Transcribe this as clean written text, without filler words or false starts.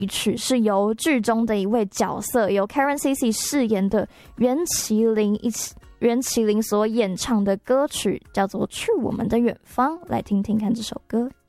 曲，是由剧中的一位角色由 Karen Cici 饰演的袁麒麟所演唱的歌曲，叫做《去我们的远方》，来听听看这首歌。